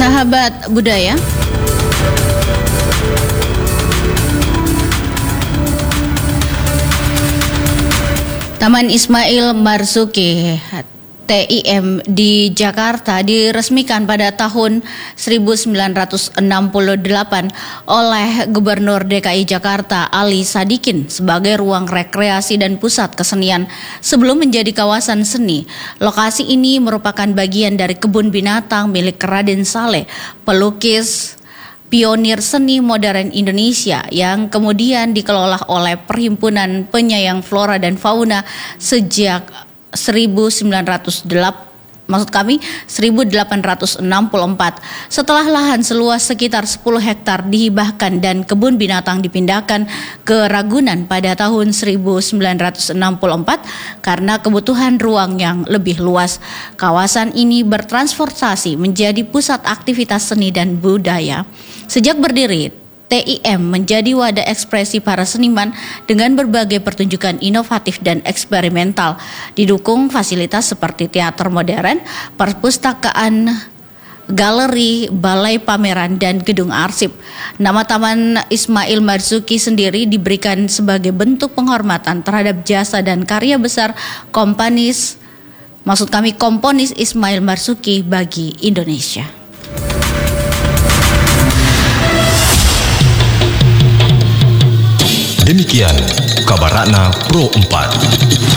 Sahabat budaya, Taman Ismail Marzuki TIM di Jakarta diresmikan pada tahun 1968 oleh Gubernur DKI Jakarta Ali Sadikin sebagai ruang rekreasi dan pusat kesenian sebelum menjadi kawasan seni. Lokasi ini merupakan bagian dari kebun binatang milik Raden Saleh, pelukis pionir seni modern Indonesia yang kemudian dikelola oleh Perhimpunan Penyayang Flora dan Fauna sejak 1864. Setelah lahan seluas sekitar 10 hektar dihibahkan dan kebun binatang dipindahkan ke Ragunan pada tahun 1964 karena kebutuhan ruang yang lebih luas. Kawasan ini bertransformasi menjadi pusat aktivitas seni dan budaya. Sejak berdiri, TIM menjadi wadah ekspresi para seniman dengan berbagai pertunjukan inovatif dan eksperimental. Didukung fasilitas seperti teater modern, perpustakaan, galeri, balai pameran, dan gedung arsip. Nama Taman Ismail Marzuki sendiri diberikan sebagai bentuk penghormatan terhadap jasa dan karya besar komponis Ismail Marzuki bagi Indonesia. Demikian kabar Ratna Pro 4.